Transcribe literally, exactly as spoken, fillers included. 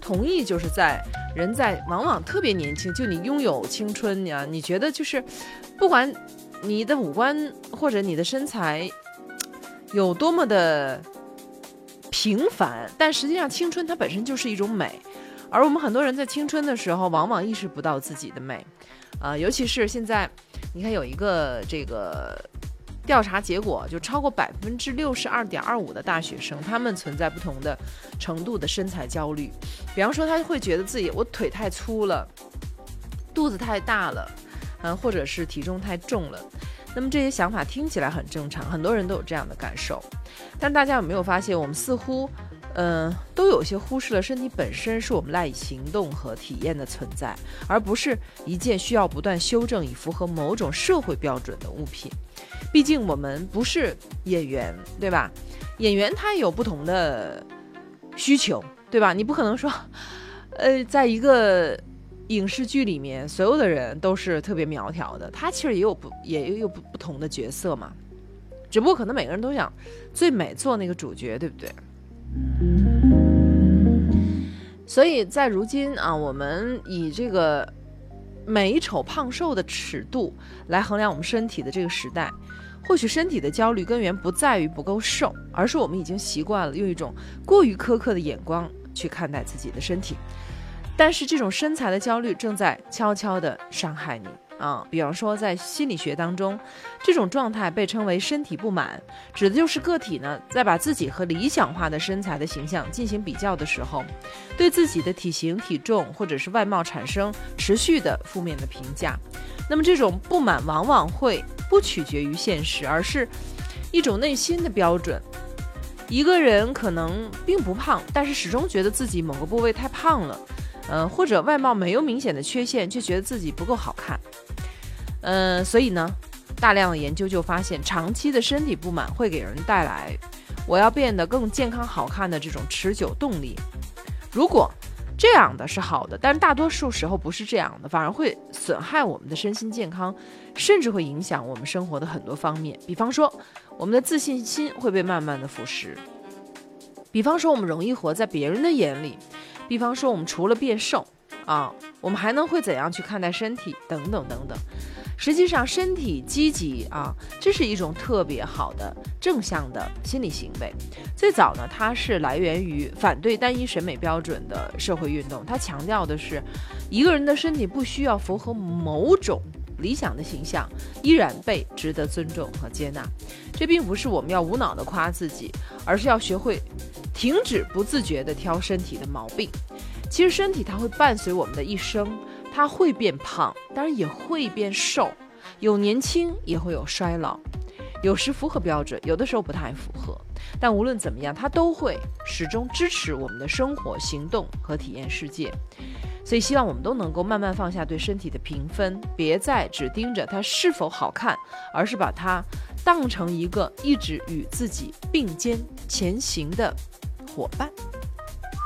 同意，就是在人在往往特别年轻，就你拥有青春呀，你觉得就是不管你的五官或者你的身材有多么的平凡，但实际上青春它本身就是一种美，而我们很多人在青春的时候往往意识不到自己的美，呃，尤其是现在你看有一个这个调查结果，就超过百分之六十二点二五的大学生，他们存在不同的程度的身材焦虑。比方说，他会觉得自己我腿太粗了，肚子太大了，嗯，或者是体重太重了。那么这些想法听起来很正常，很多人都有这样的感受。但大家有没有发现，我们似乎，呃，都有些忽视了身体本身是我们赖以行动和体验的存在，而不是一件需要不断修正以符合某种社会标准的物品。毕竟我们不是演员，对吧？演员他有不同的需求，对吧？你不可能说，呃，在一个影视剧里面，所有的人都是特别苗条的，他其实也有不也有不不同的角色嘛。只不过可能每个人都想最美做那个主角，对不对？所以在如今啊，我们以这个美丑胖瘦的尺度来衡量我们身体的这个时代，或许身体的焦虑根源不在于不够瘦，而是我们已经习惯了用一种过于苛刻的眼光去看待自己的身体。但是这种身材的焦虑正在悄悄地伤害你啊！比方说在心理学当中，这种状态被称为身体不满，指的就是个体呢在把自己和理想化的身材的形象进行比较的时候，对自己的体型体重或者是外貌产生持续的负面的评价。那么这种不满往往会不取决于现实，而是一种内心的标准。一个人可能并不胖，但是始终觉得自己某个部位太胖了，呃，或者外貌没有明显的缺陷，却觉得自己不够好看。呃，所以呢，大量的研究就发现，长期的身体不满会给人带来我要变得更健康好看的这种持久动力。如果这样的是好的，但是大多数时候不是这样的，反而会损害我们的身心健康，甚至会影响我们生活的很多方面。比方说，我们的自信心会被慢慢的腐蚀，比方说我们容易活在别人的眼里，比方说我们除了变瘦啊，我们还能会怎样去看待身体等等等等。实际上身体积极啊，这是一种特别好的正向的心理行为。最早呢，它是来源于反对单一审美标准的社会运动，它强调的是一个人的身体不需要符合某种理想的形象，依然被值得尊重和接纳。这并不是我们要无脑的夸自己，而是要学会停止不自觉的挑身体的毛病。其实身体它会伴随我们的一生，它会变胖，当然也会变瘦，有年轻也会有衰老，有时符合标准，有的时候不太符合，但无论怎么样，它都会始终支持我们的生活行动和体验世界。所以希望我们都能够慢慢放下对身体的评分，别再只盯着它是否好看，而是把它当成一个一直与自己并肩前行的伙伴。